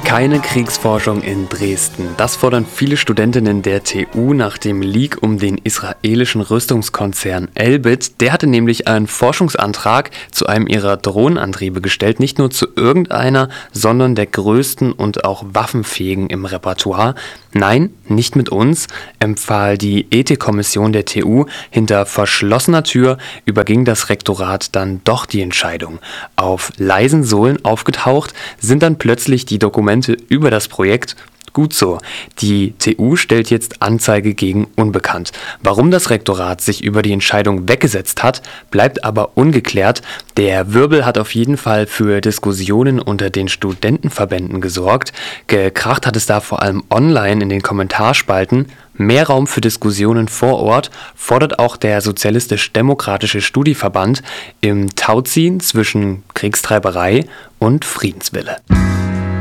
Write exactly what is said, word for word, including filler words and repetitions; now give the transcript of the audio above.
Keine Kriegsforschung in Dresden. Das fordern viele Studentinnen der T U nach dem Leak um den israelischen Rüstungskonzern Elbit. Der hatte nämlich einen Forschungsantrag zu einem ihrer Drohnenantriebe gestellt. Nicht nur zu irgendeiner, sondern der größten und auch waffenfähigen im Repertoire. Nein, nicht mit uns, empfahl die Ethikkommission der T U. Hinter verschlossener Tür überging das Rektorat dann doch die Entscheidung. Auf leisen Sohlen aufgetaucht sind dann plötzlich die Dokumente über das Projekt. Gut so. Die T U stellt jetzt Anzeige gegen Unbekannt. Warum das Rektorat sich über die Entscheidung weggesetzt hat, bleibt aber ungeklärt. Der Wirbel hat auf jeden Fall für Diskussionen unter den Studentenverbänden gesorgt. Gekracht hat es da vor allem online in den Kommentarspalten. Mehr Raum für Diskussionen vor Ort fordert auch der Sozialistisch-Demokratische Studieverband im Tauziehen zwischen Kriegstreiberei und Friedenswille.